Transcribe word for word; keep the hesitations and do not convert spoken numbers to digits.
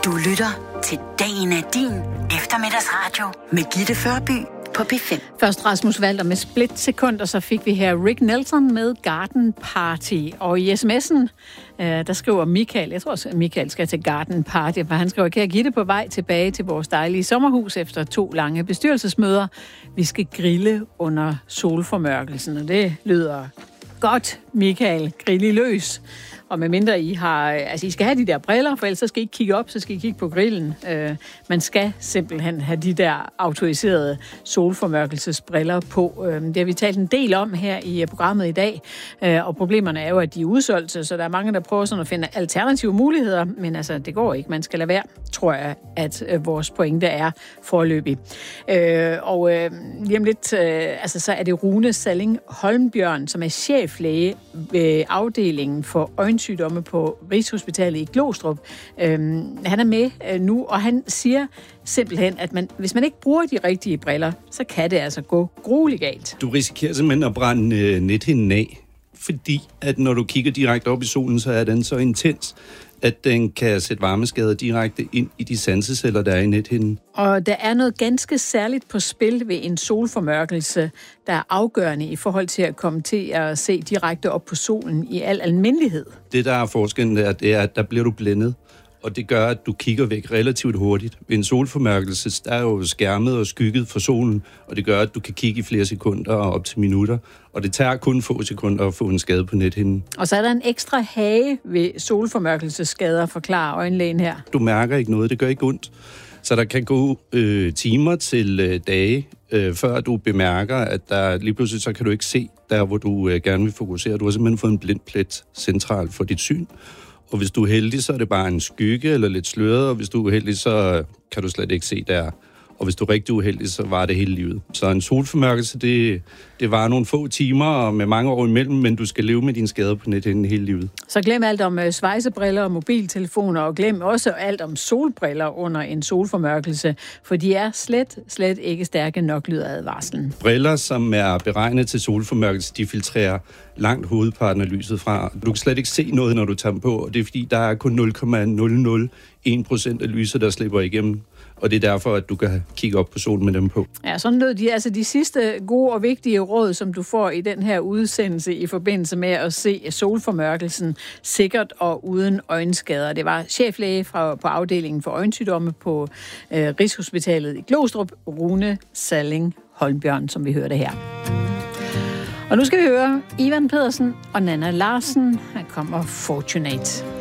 Du lytter til Dagen er din eftermiddagsradio med Gitte Førby på P fem. Først Rasmus Walter med splitsekunder, og så fik vi her Rick Nelson med Garden Party. Og i sms'en, øh, der skriver Michael, jeg tror også, at Michael skal til Garden Party, for han skriver, kære Gitte, på vej tilbage til vores dejlige sommerhus efter to lange bestyrelsesmøder. Vi skal grille under solformørkelsen, og det lyder godt, Michael. Grille løs. Og medmindre I har, altså I skal have de der briller, for ellers så skal I ikke kigge op, så skal I kigge på grillen. Øh, man skal simpelthen have de der autoriserede solformørkelsesbriller på. Øh, det har vi talt en del om her i programmet i dag, øh, og problemerne er jo, at de er udsolgt, så der er mange, der prøver sådan at finde alternative muligheder, men altså det går ikke. Man skal lade være, tror jeg, at øh, vores pointe er foreløbig. Øh, og øh, lige om lidt, øh, altså så er det Rune Salling Holmbjørn, som er cheflæge ved afdelingen for øjensygdomme på Rigshospitalet i Glostrup. Øhm, han er med øh, nu, og han siger simpelthen, at man, hvis man ikke bruger de rigtige briller, så kan det altså gå grueligt galt. Du risikerer simpelthen at brænde øh, nethinden af, fordi at når du kigger direkte op i solen, så er den så intens, at den kan sætte varmeskader direkte ind i de sanseceller, der er i nethinden. Og der er noget ganske særligt på spil ved en solformørkelse, der er afgørende i forhold til at komme til at se direkte op på solen i al almindelighed. Det, der er forskellen, der, det er, at der bliver du blændet, og det gør, at du kigger væk relativt hurtigt. Ved en solformørkelse, der er jo skærmet og skygget for solen, og det gør, at du kan kigge i flere sekunder og op til minutter. Og det tager kun få sekunder at få en skade på nethinden. Og så er der en ekstra hage ved solformørkelsesskader, forklarer øjenlægen her. Du mærker ikke noget, det gør ikke ondt. Så der kan gå øh, timer til øh, dage, øh, før du bemærker, at der lige pludselig så kan du ikke se der, hvor du øh, gerne vil fokusere. Du har simpelthen fået en blind plet centralt for dit syn. Og hvis du er heldig, så er det bare en skygge eller lidt sløret, og hvis du er uheldig, så kan du slet ikke se der. Og hvis du er rigtig uheldig, så var det hele livet. Så en solformørkelse, det, det var nogle få timer og med mange år imellem, men du skal leve med dine skader på nethinden hele livet. Så glem alt om uh, svejsebriller og mobiltelefoner, og glem også alt om solbriller under en solformørkelse, for de er slet, slet ikke stærke nok, lyder advarslen. Briller, som er beregnet til solformørkelse, de filtrerer langt hovedparten af lyset fra. Du kan slet ikke se noget, når du tager dem på, og det er fordi, der er kun nul komma nul nul en procent af lyset, der slipper igennem. Og det er derfor, at du kan kigge op på solen med dem på. Ja, sådan lød de, altså de sidste gode og vigtige råd, som du får i den her udsendelse i forbindelse med at se solformørkelsen sikkert og uden øjenskader. Det var cheflæge fra, på afdelingen for øjensygdomme på øh, Rigshospitalet i Glostrup, Rune Salling Holmbjørn, som vi hørte her. Og nu skal vi høre Ivan Pedersen og Nanna Larsen. Her kommer Fortunate.